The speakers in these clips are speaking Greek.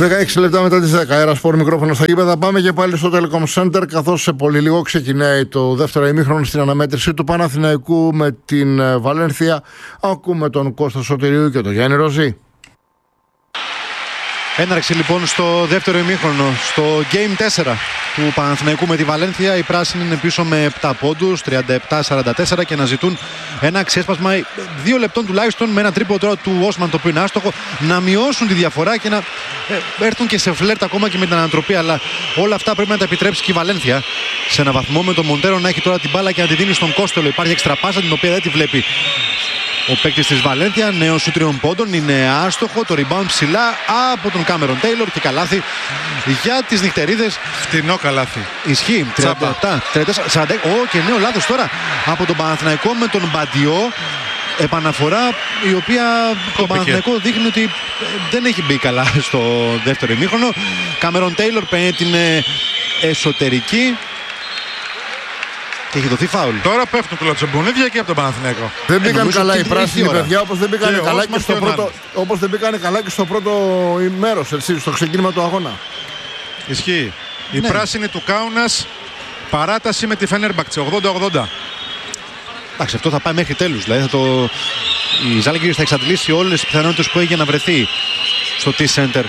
16 λεπτά μετά τις 10. Αερασπορ μικρόφωνο στα γήπεδα. Πάμε και πάλι στο Telecom Center. Καθώς σε πολύ λίγο ξεκινάει το δεύτερο ημίχρονο στην αναμέτρηση του Παναθηναϊκού με την Βαλένθια. Ακούμε τον Κώστα Σωτηρίου και τον Γιάννη Ροζή. Έναρξη λοιπόν στο δεύτερο ημίχρονο, στο Game 4 του Παναθηναϊκού με τη Βαλένθια. Οι πράσινοι είναι πίσω με 7 πόντους, 37-44 και να ζητούν ένα ξέσπασμα 2 λεπτών τουλάχιστον με ένα τρίποντο τώρα του Όσμαν, το οποίο είναι άστοχο, να μειώσουν τη διαφορά και να έρθουν και σε φλερτ ακόμα και με την ανατροπή. Αλλά όλα αυτά πρέπει να τα επιτρέψει και η Βαλένθια σε έναν βαθμό, με τον Μοντέρο να έχει τώρα την μπάλα και να τη δίνει στον Κόστελο. Υπάρχει εξτραπάσα την οποία δεν τη βλέπει ο παίκτης της Βαλένθια, νέο σου 3 πόντων, είναι άστοχο, το rebound ψηλά από τον Κάμερον Τέιλορ και καλάθι για τις νυχτερίδες. Φτηνό καλάθι. Ισχύει, 37, 34, 40, και νέο λάθος τώρα από τον Παναθηναϊκό με τον Μπαντιό. Επαναφορά η οποία το Παναθηναϊκό δείχνει ότι δεν έχει μπει καλά στο δεύτερο ημίχρονο. Κάμερον Τέιλορ παίρνει την εσωτερική και έχει δοθεί φάουλ. Τώρα πέφτουν κλωτσομπονίδια και από τον Παναθηναϊκό. Δεν μπήκαν καλά οι πράσινοι, παιδιά, όπως δεν μπήκαν καλά και στο πρώτο, όπως δεν μπήκαν καλά και στο πρώτο μέρος, στο ξεκίνημα του αγώνα. Ισχύει. Η πράσινη του Κάουνας, παράταση με τη Φενέρμπαχτσε, 80-80. Εντάξει, αυτό θα πάει μέχρι τέλους. Δηλαδή η Ζάλγκιρις θα εξαντλήσει όλες τις πιθανότητες που έχει για να βρεθεί στο T-Center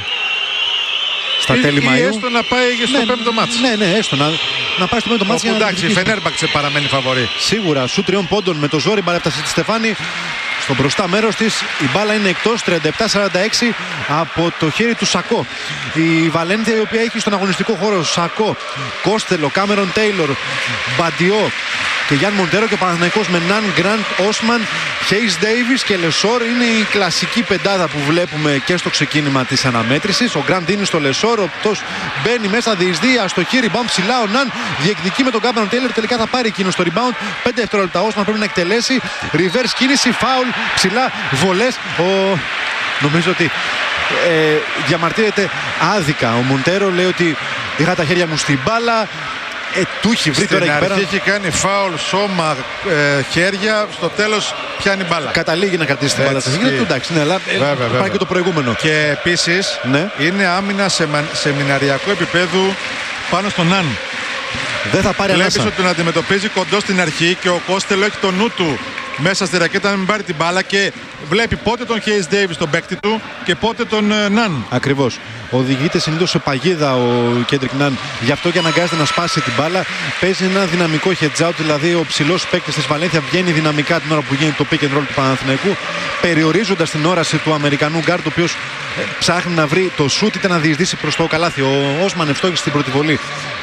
στα τέλη Μαΐου. Ή έστω να πάει στο πέμπτο μάτς. Ναι, έστω να πάει στο πέμπτο μάτς. Εντάξει, η Φενέρμπαχτσε παραμένει φαβορί. Σίγουρα, σου 3 πόντων με το ζόρι μπαλέφτασε τη Στεφάνη. Στο μπροστά μέρος της η μπάλα είναι εκτός, 37-46 από το χέρι του Σακό. Η Βαλένθια, η οποία έχει στον αγωνιστικό χώρο Σακό, Κόστελο, Κάμερον Τέιλορ, Μπαντιό και Γιάν Μοντέρο, και ο Παναθηναϊκός με Ναν, Γκραντ, Όσμαν, Χέις Ντέιβις και Λεσόρ. Είναι η κλασική πεντάδα που βλέπουμε και στο ξεκίνημα της αναμέτρησης. Ο Γκραντ είναι στο Λεσόρ, ο Πτός μπαίνει μέσα, διεισδύει, αστοχή, rebound ψηλά. Ο Ναν διεκδικεί με τον Κάμερον Τέιλορ, τελικά θα πάρει εκείνο στο rebound. 5 δευτερόλεπτα Όσμαν πρέπει να εκτελέσει. Reverse κίνηση, φάουλ, ψηλά, βολές. Νομίζω ότι διαμαρτύρεται άδικα ο Μοντέρο, λέει ότι είχα τα χέρια μου στην μπάλα. Του έχει βρει τώρα εκεί πέρα. Έχει κάνει φάουλ, σώμα, χέρια. Στο τέλος πιάνει μπάλα. Καταλήγει να κρατήσει την μπάλα σας. Εντάξει, ναι, αλλά πάει και το προηγούμενο. Και επίσης είναι άμυνα σεμιναριακού επίπεδου πάνω στον Ναν. Δεν θα πάρει ανάσα. Βλέπεις ότι τον αντιμετωπίζει κοντό στην αρχή και ο Κόστελο έχει το νου του μέσα στη ρακέτα να μην πάρει την μπάλα και βλέπει πότε τον Χέις Ντέιβις τον παίκτη του και πότε τον Ναν. Ακριβώς. Οδηγείται συνήθως σε παγίδα ο Κέντρικ Ναν, γι' αυτό και αναγκάζεται να σπάσει την μπάλα. Παίζει ένα δυναμικό heads out, δηλαδή ο ψηλός παίκτης της Βαλένθια βγαίνει δυναμικά την ώρα που γίνει το pick and roll του Παναθηναϊκού, περιορίζοντας την όραση του Αμερικανού γκάρτ, ο οποίος ψάχνει να βρει το σούτ είτε να διεισδύσει προς το καλάθι. Ο Όσμαν ευστόχησε στην πρώτη βολή.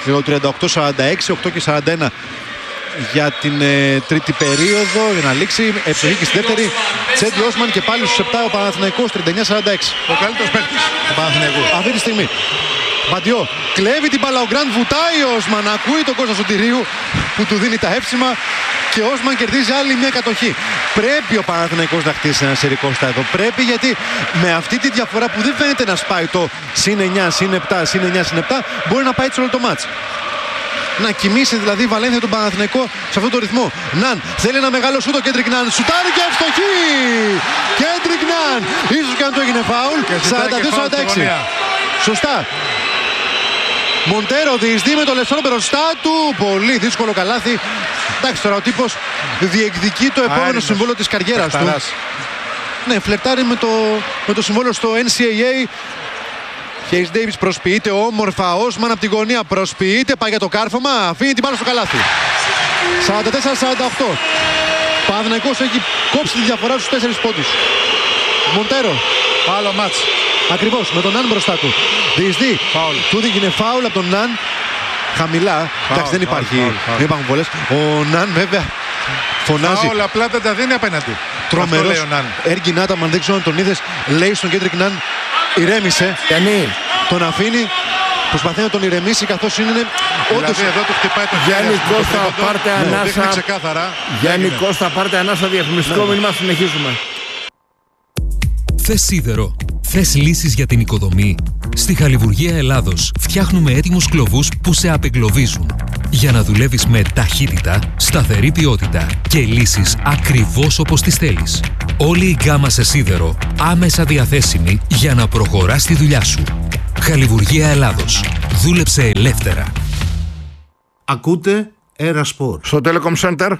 38-46, 8 και 41 για την τρίτη περίοδο, για να λήξει. Επιστοχή και στη δεύτερη. Τσέντι Όσμαν και πάλι στους 7 ο Παναθηναϊκός, 39-46. Ο καλύτερος παίκτης του Παναθηναϊκού αυτή τη στιγμή. Μπαντιό κλέβει την μπάλα, ο Γκραντ βουτάει, ο Όσμαν ακούει τον Κώστα Σωτηρίου που του δίνει τα εύσημα και ο Όσμαν κερδίζει άλλη μια κατοχή. Πρέπει ο Παναθηναϊκός να χτίσει ένα σερικό στα εδώ. Πρέπει, γιατί με αυτή τη διαφορά που δεν φαίνεται να σπάει το συν 9, συν 7, συν 9, συν 7, μπορεί να πάει έτσι όλο το μάτς. Να κοιμήσει δηλαδή η Βαλένθια τον Παναθηναϊκό σε αυτόν τον ρυθμό. Ναν θέλει ένα μεγάλο σούτο, Κέντρικ Ναν σουτάρει και ευστοχή! Κέντρικ Ναν! Ίσως και αν το έγινε φάουλ. 42-46. Σωστά. Μοντέρο διεισδύει με το Λεσόρ μπροστά του. Πολύ δύσκολο καλάθι. Εντάξει, τώρα ο τύπος διεκδικεί το επόμενο συμβόλαιο της καριέρας του. Ναι, φλερτάρει με το συμβόλαιο στο NCAA. Χέις Ντέιβις προσποιείται όμορφα. Όσμαν από την γωνία προσποιείται. Πάει για το κάρφωμα. Αφήνει την μπάλα στο καλάθι. 44-48. Παναθηναϊκός έχει κόψει τη διαφορά στους 4 πόντους. Μοντέρο. Άλλο μάτς. Ακριβώς, με τον Ναν μπροστά του. Διεισδύει. Του δίνει φάουλ από τον Ναν. Χαμηλά. Εντάξει, δεν υπάρχουν πολλές. Ο Ναν βέβαια φωνάζει. Φάουλ, απλά δεν τα δίνει απέναντι. Τρομερός. Έργη Νάταμαν, αν δεν ξέρω αν τον είδες, λέει στον Κέντρικ Ναν, ηρέμησε. Τον αφήνει. Προσπαθεί να τον ηρεμήσει, καθώς είναι όντως. Δηλαδή εδώ του χτυπάει το χέρι. Γιάννη Κώστα, πάρτε ανάσα. Γιάννη Κώστα, πάρτε ανάσα, διαφημιστικό μήνυμα, συνεχίζουμε. Θες σίδερο, θες λύσεις για την οικοδομή. Στη Χαλιβουργία Ελλάδος φτιάχνουμε έτοιμους κλωβούς που σε απεγκλωβίζουν. Για να δουλεύεις με ταχύτητα, σταθερή ποιότητα και λύσεις ακριβώς όπως τις θέλεις. Όλη η γκάμα σε σίδερο άμεσα διαθέσιμη για να προχωράς τη δουλειά σου. Χαλιβουργία Ελλάδος. Δούλεψε ελεύθερα. Ακούτε Έρα Σπορ. Στο Telecom Center.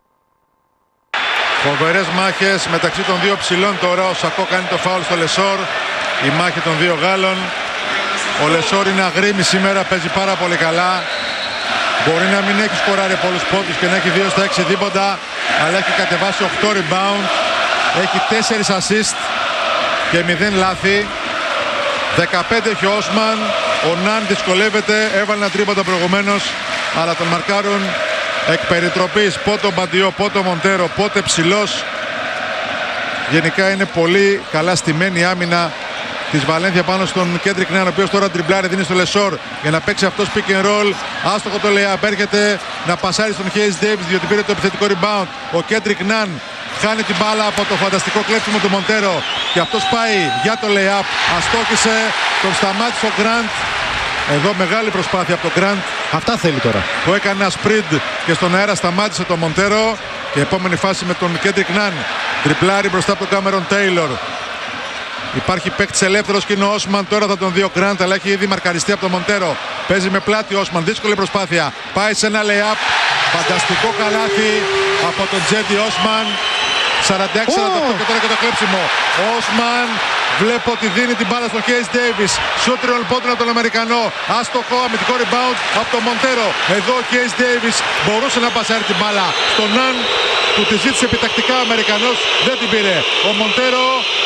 Φοβερές μάχες μεταξύ των δύο ψηλών τώρα. Ο Σακό κάνει το φάουλ στο Λεσόρ. Η μάχη των δύο Γάλλων. Ο Λεσόρ είναι αγρίμη σήμερα, παίζει πάρα πολύ καλά. Μπορεί να μην έχει σκοράρει πολλούς πόντους και να έχει 2 στα 6 δίποτα, αλλά έχει κατεβάσει 8 rebound, έχει 4 assist και 0 λάθη. 15 έχει ο Όσμαν. Ο Ναν δυσκολεύεται, έβαλε ένα τρίποντα προηγουμένως, αλλά τον μαρκάρουν εκ περιτροπής. Πότε ο Μπαντιό, πότε ο Μοντέρο, πότε ψηλός. Γενικά είναι πολύ καλά στημένη η άμυνα της Βαλένθια πάνω στον Κέντρικ Ναν, ο οποίος τώρα τριμπλάρει, δίνει στο Λεσόρ για να παίξει αυτός pick and roll. Άστοχο το layup, έρχεται να πασάρει στον Hayes Davis διότι πήρε το επιθετικό rebound. Ο Κέντρικ Ναν χάνει την μπάλα από το φανταστικό κλέψιμο του Μοντέρο και αυτός πάει για το layup. Αστόχησε, τον σταμάτησε ο Γκραντ. Εδώ μεγάλη προσπάθεια από τον Γκραντ. Αυτά θέλει τώρα. Που έκανε ένα sprint και στον αέρα σταμάτησε τον Μοντέρο. Και επόμενη φάση με τον Κέντρικ Ναν. Τριπλάρει μπροστά από τον Κάμερον Τέιλορ. Υπάρχει παίκτης ελεύθερος και είναι ο Όσμαν. Τώρα θα τον δει ο Γκραντ, αλλά έχει ήδη μαρκαριστεί από τον Μοντέρο. Παίζει με πλάτη ο Όσμαν. Δύσκολη προσπάθεια. Πάει σε ένα layup. Φανταστικό καλάθι από τον Τζέντι Όσμαν. 46-48 και τώρα και το κλέψιμο. Ο Όσμαν βλέπω ότι δίνει την μπάλα στον Hayes Davis. Σούτριον πόντων από τον Αμερικανό. Άστοχο, αμυντικό rebound από τον Μοντέρο. Εδώ ο Hayes Davis μπορούσε να πασάρει την μπάλα στον Ναν που τη ζήτησε επιτακτικά ο Αμερικανός. Δεν την πήρε. Ο Μοντέρο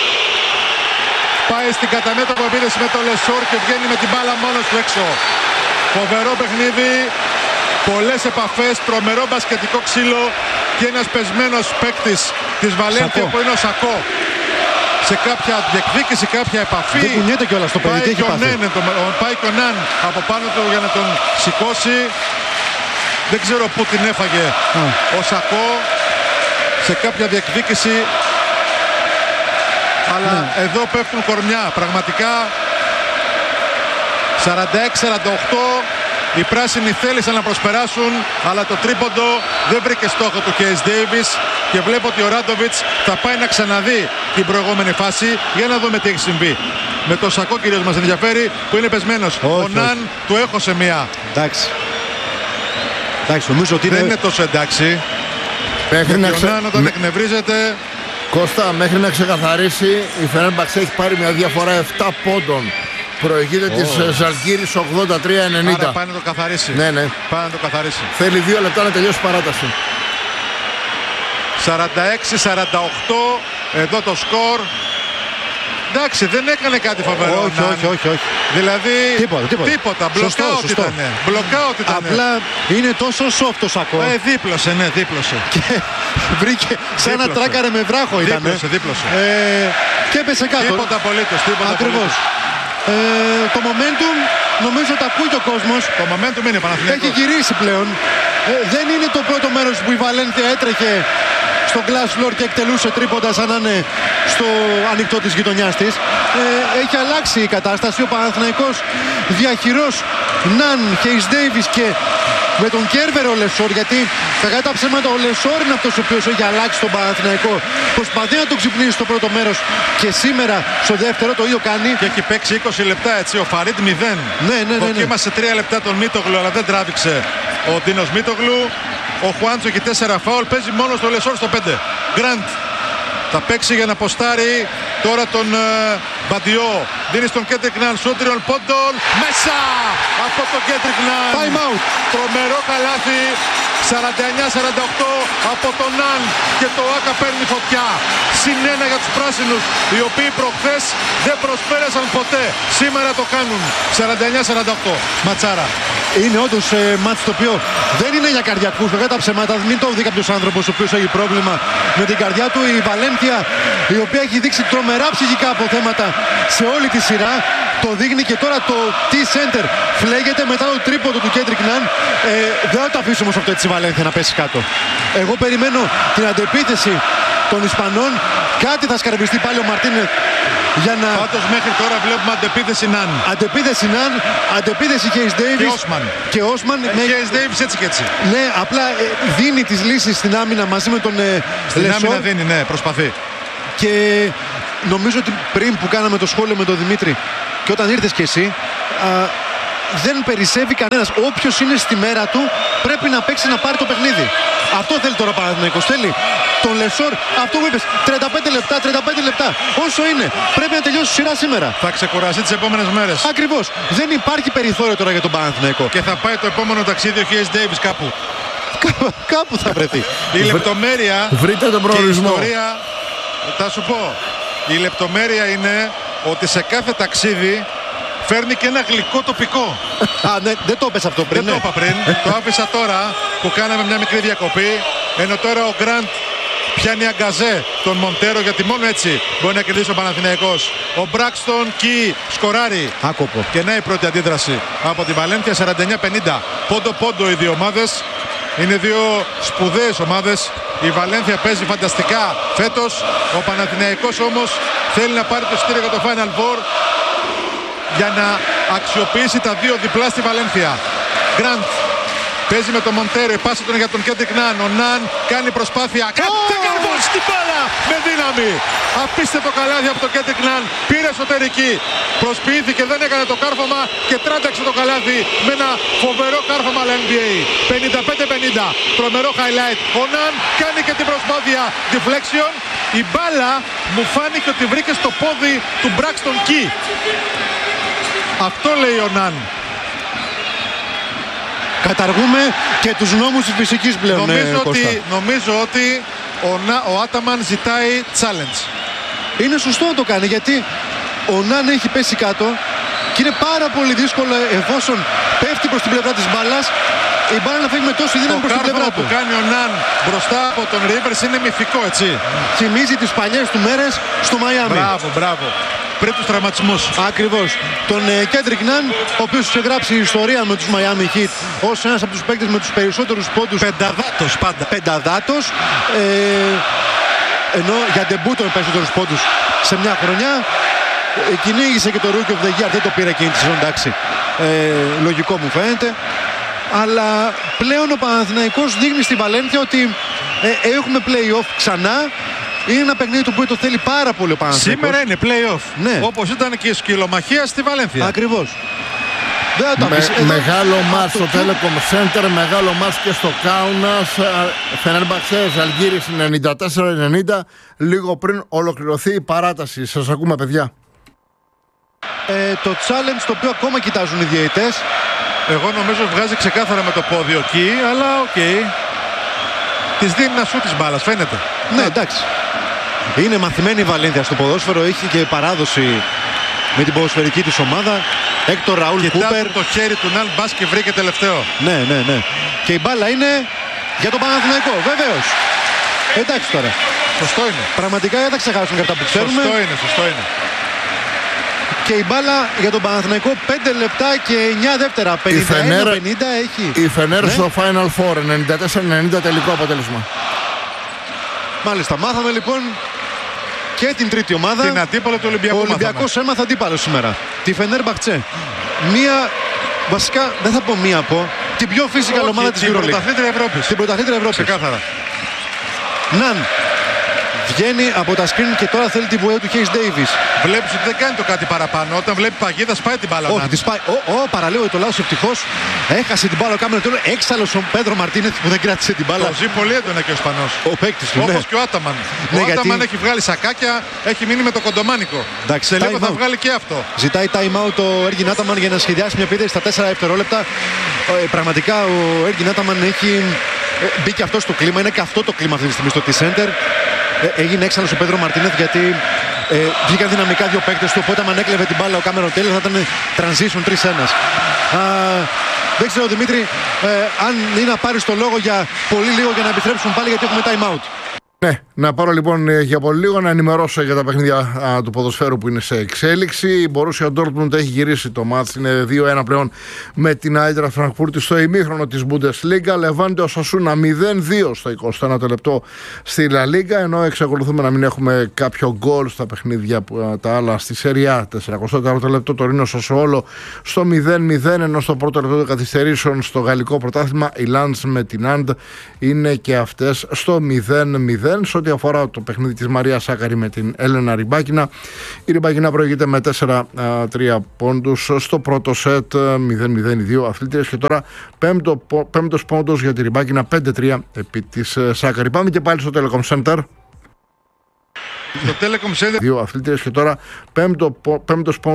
πάει στην καταμέτωπη επίθεση με τον Λεσόρ και βγαίνει με την μπάλα μόνος του έξω. Φοβερό παιχνίδι. Πολλές επαφές, τρομερό μπασκετικό ξύλο και ένας πεσμένος παίκτης της Βαλένθια που είναι ο Σακό. Σε κάποια διεκδίκηση, κάποια επαφή. Δεν κουνιέται κιόλας το παιδί, τι έχει πάθει. Πάει και ο Ναν από πάνω του για να τον σηκώσει. Δεν ξέρω πού την έφαγε ο Σακό. Σε κάποια διεκδίκηση. Αλλά εδώ πέφτουν κορμιά. Πραγματικά 46-48. Οι πράσινοι θέλησαν να προσπεράσουν, αλλά το τρίποντο δεν βρήκε στόχο του Hayes Davis και βλέπω ότι ο Ράντοβιτς θα πάει να ξαναδεί την προηγούμενη φάση για να δούμε τι έχει συμβεί. Με το Σακό κυρίως μας ενδιαφέρει που είναι πεσμένος. Ο Ναν του έχωσε μία. Εντάξει, νομίζω ότι δεν είναι τόσο εντάξει. Μέχρι να ο Ναν όταν εκνευρίζεται... Κώστα, μέχρι να ξεκαθαρίσει, η Φενέρμπαξ έχει πάρει μια διαφορά 7 πόντων. Προηγείται της Ζαλγκύρης 83-90. Άρα πάει να το καθαρίσει. Ναι. Πάει να το καθαρίσει. Θέλει 2 λεπτά να τελειώσει η παράταση. 46-48. Εδώ το σκορ. Εντάξει, δεν έκανε κάτι φοβερό. Όχι. Δηλαδή τίποτα. Μπλοκάουτ ήταν. Απλά είναι τόσο soft το Σακό. Δίπλωσε. Και βρήκε σαν να τράκαρε με βράχο ήταν. Δίπλωσε. Και έπεσε κάτω. Τίποτα απολύτως. Ακριβώς. Το momentum νομίζω ότι ακούει και ο κόσμος. Το momentum είναι Παναθηναϊκός. Έχει γυρίσει πλέον. Δεν είναι το πρώτο μέρος που η Βαλένθια έτρεχε στο glass floor και εκτελούσε τρίποντα σαν να είναι στο ανοιχτό της γειτονιάς της. Έχει αλλάξει η κατάσταση. Ο Παναθηναϊκός διαχειρός Ναν, Hayes Davis και με τον Κέρβερ ο Λεσόρ, γιατί κατά τα ψέματα ο Λεσόρ είναι αυτός ο οποίος έχει αλλάξει τον Παναθηναϊκό. Προσπαθεί να το ξυπνήσει στο πρώτο μέρος και σήμερα στο δεύτερο το ίδιο κάνει. Και έχει παίξει 20 λεπτά έτσι, ο Φαρίντ 0. Ναι. Δοκίμασε 3 λεπτά τον Μίτογλου, αλλά δεν τράβηξε ο Ντίνος Μίτογλου. Ο Χουάντσο έχει 4 φάουλ, παίζει μόνο στο Λεσόρ στο 5. Γκραντ θα παίξει για να ποστάρει τώρα τον Μπαντιό. Δίνει στον Κέντρικ Ναν, σούτριον πόντων, μέσα από τον Κέντρικ Ναν. Time out. Τρομερό καλάθι. 49-48 από τον Ναν και το Άκα παίρνει φωτιά. Συν 1 για τους πράσινους, οι οποίοι προχθές δεν προσπέρασαν ποτέ. Σήμερα το κάνουν. 49-48. Ματσάρα. Είναι όντως μάτς το οποίο δεν είναι για καρδιακούς. Κατά τα ψέματα, μην το δει κάποιος άνθρωπος ο οποίος έχει πρόβλημα με την καρδιά του. Η Βαλένθια, η οποία έχει δείξει τρομερά ψυχικά αποθέματα σε όλη τη σειρά, το δείχνει και τώρα το T-Center φλέγεται μετά το τρίποντο του Κέντρικ Ναν. Δεν θα το αφήσω όμως αυτό έτσι η Βαλένθια να πέσει κάτω. Εγώ περιμένω την αντεπίθεση των Ισπανών. Κάτι θα σκαρβιστεί πάλι ο Μαρτίνεθ για να... Πάντως μέχρι τώρα βλέπουμε αντεπίθεση Ναν. Αντεπίθεση Hayes Davis και Όσμαν. Hayes Davis έτσι και έτσι. Ναι, απλά δίνει τις λύσεις στην άμυνα μαζί με τον στην Λεσόρ. Άμυνα δίνει, ναι, προσπαθεί. Και νομίζω ότι πριν που κάναμε το σχόλιο με τον Δημήτρη και όταν ήρθες κι εσύ, δεν περισσεύει κανένας. Όποιος είναι στη μέρα του πρέπει να παίξει, να πάρει το παιχνίδι. Αυτό θέλει τώρα ο Παναθηναϊκός. Θέλει τον Λεσόρ, αυτό που είπες, 35 λεπτά. Όσο είναι, πρέπει να τελειώσει η σειρά σήμερα. Θα ξεκουραστεί τις επόμενες μέρες. Ακριβώς. Δεν υπάρχει περιθώριο τώρα για τον Παναθηναϊκό. Και θα πάει το επόμενο ταξίδι ο Χέις Ντέιβις κάπου. Κάπου θα βρεθεί. Η λεπτομέρεια. Βρείτε τον προορισμό. Και η ιστορία, θα σου πω. Η λεπτομέρεια είναι ότι σε κάθε ταξίδι φέρνει και ένα γλυκό τοπικό. Ναι, δεν το έπες αυτό πριν. Δεν το είπα πριν. Το άφησα τώρα που κάναμε μια μικρή διακοπή. Ενώ τώρα ο Γκραντ πιάνει αγκαζέ τον Μοντέρο, γιατί μόνο έτσι μπορεί να κερδίσει ο Παναθηναϊκός. Ο Μπράξτον Κι σκοράρει. Άκοπο. Και να η πρώτη αντίδραση από τη Βαλένθια, 49-50. Πόντο οι δύο ομάδες. Είναι δύο σπουδαίες ομάδες. Η Βαλένθια παίζει φανταστικά φέτος. Ο Παναθηναϊκός όμως θέλει να πάρει το εισιτήριο για το Final Four για να αξιοποιήσει τα δύο διπλά στη Βαλένθια. Γκραντ παίζει με τον Μοντέρο, η πάση τον για τον Κέντρικ Ναν. Ο Ναν κάνει προσπάθεια. Θα καρβώσει την μπάλα με δύναμη. Απίστευτο καλάθι από τον Κέντρικ Ναν. Πήρε εσωτερική. Προσποιήθηκε, δεν έκανε το κάρφωμα και τράταξε το καλάθι με ένα φοβερό κάρφωμα αλλά NBA. 55-50. Τρομερό highlight. Ο Ναν κάνει και την προσπάθεια deflection. Η μπάλα μου φάνηκε ότι βρήκε στο πόδι του Μπράξτον Κι. Αυτό λέει ο Ναν. Καταργούμε και τους νόμους της φυσικής πλέον. Νομίζω ότι ο Άταμαν ζητάει challenge. Είναι σωστό να το κάνει, γιατί ο Ναν έχει πέσει κάτω και είναι πάρα πολύ δύσκολο, εφόσον πέφτει προς την πλευρά της μπάλας, η μπάλα να φύγει με τόση δύναμη προς την πλευρά του. Το που κάνει ο Ναν μπροστά από τον Rivers είναι μυθικό, έτσι. Θυμίζει τις παλιές του μέρες στο Μαϊάμι. Μπράβο. Πριν τους τραυματισμούς. Ακριβώς. Τον Κέντρικ Ναν, ο οποίος είχε γράψει ιστορία με τους Miami Heat ως ένας από τους παίκτες με τους περισσότερους πόντους. Πενταδάτος πάντα. Πενταδάτος. Ενώ για ντεμπούτο με περισσότερους πόντους σε μια χρονιά. Κυνήγησε και το Rookie of the Year. Δεν το πήρε εκείνη τη σεζόν, εντάξει. Λογικό μου φαίνεται. Αλλά πλέον ο Παναθηναϊκός δείχνει στη Βαλένθια ότι έχουμε play-off ξανά. Είναι ένα παιχνίδι του που το θέλει πάρα πολύ ο Παναθηναϊκός. Σήμερα είναι play-off. Ναι. Όπως ήταν και η σκυλομαχία στη Βαλένθια. Ακριβώς. Μεγάλο μάτς στο Telecom Center, μεγάλο μάτς και στο Κάουνας. Φενέρμπαξε Ζαλγκίρις 94-90, λίγο πριν ολοκληρωθεί η παράταση. Σας ακούμε, παιδιά. Το challenge το οποίο ακόμα κοιτάζουν οι διαιτητές. Εγώ νομίζω βγάζει ξεκάθαρα με το πόδι ο Κι, αλλά οκ. Της δίνει να σου της μπάλας, φαίνεται. Ναι, εντάξει. Είναι μαθημένη η Βαλένθια στο ποδόσφαιρο, έχει και παράδοση με την ποδοσφαιρική της ομάδα. Έκτορ Ραούλ Κούπερ. Το χέρι του Ναν μπας και βρήκε τελευταίο. Ναι. Και η μπάλα είναι για τον Παναθηναϊκό, βεβαίως. Εντάξει τώρα. Σωστό είναι. Πραγματικά δεν τα ξεχάσουμε και αυτά που ξέρουμε. Σωστό είναι. Και η μπάλα για τον Παναθηναϊκό 5 λεπτά και 9 δεύτερα. 51-50 έχει. Η Φενέρ στο Final Four, 94-90 τελικό αποτέλεσμα. Μάλιστα, μάθαμε λοιπόν και την τρίτη ομάδα. Την αντίπαλο του Ολυμπιακού. Ο Ολυμπιακός έμαθα αντίπαλο σήμερα. Τη Φενέρμπαχτσε. Μία, βασικά δεν θα πω μία από, την πιο physical ομάδα της EuroLeague. Την πρωταθλήτρια Ευρώπης. Ξεκάθαρα. Ναν βγαίνει από τα screen και τώρα θέλει τη βοήθεια του Χέις Ντέιβις. Βλέπεις ότι δεν κάνει το κάτι παραπάνω. Όταν βλέπει παγίδα σπάει την μπάλα. Όχι, τη σπάει. Παραλίγο το λάθος, ευτυχώς. Έχασε την μπάλα ο Κάμερον Τέιλορ. Έξαλλος ο Πέντρο Μαρτίνεθ που δεν κράτησε την μπάλα. Το ζει πολύ έντονα και ο Ισπανός. Ο παίκτης του. Όπως και ο Άταμαν. Ναι, ο Άταμαν έχει βγάλει σακάκια, έχει μείνει με το κοντομάνικο. Εντάξει, σε λίγο θα βγάλει και αυτό. Ζητάει time out ο Έργιν Άταμαν για να σχεδιάσει μια επίθεση στα 4 δευτερόλεπτα. Πραγματικά ο Έργιν Άταμαν έχει μπει και αυτό στο κλίμα. Είναι και αυτό το κλίμα αυτή τη στιγμή στο T-Center. Έγινε έξαλλος ο Πέντρο Μαρτίνεθ γιατί βγήκαν δυναμικά δύο παίκτες του. Οπότε, αν έκλεβε την μπάλα ο Κάμερον Τέιλορ, θα ήταν transition 3-1. Δεν ξέρω, Δημήτρη, αν είναι να πάρεις το λόγο για πολύ λίγο για να επιστρέψουν πάλι, γιατί έχουμε time out. Ναι, να πάρω λοιπόν για πολύ λίγο να ενημερώσω για τα παιχνίδια του ποδοσφαίρου που είναι σε εξέλιξη. Η Borussia Dortmund έχει γυρίσει το μάτς, είναι 2-1 πλέον με την Άιντραχτ Φραγκφούρτη στο ημίχρονο της Bundesliga. Λεβάντε Οσασούνα 0-2 στο 21ο λεπτό στη La Liga, ενώ εξακολουθούμε να μην έχουμε κάποιο γκολ στα παιχνίδια τα άλλα στη Serie A. 44ο λεπτό το Ρήνο Σασουόλο στο 0-0, ενώ στο πρώτο λεπτό των καθυστερήσεων στο γαλλικό πρωτάθλημα οι Lens με την Ant είναι και αυτές στο 0-0. 0. Σε ό,τι αφορά το παιχνίδι της Μαρία Σάκαρη με την Έλενα Ριμπάκινα, η Ριμπάκινα προηγείται με 4-3 πόντους στο πρώτο σετ, 0-0 οι δύο αθλήτριες, και τώρα πέμπτος πόντος για τη Ριμπάκινα, 5-3 επί της Σάκαρη. Πάμε και πάλι στο Telecom Center. Στο Telecom Center. Δύο αθλήτριες και τώρα πέμπτος πόντος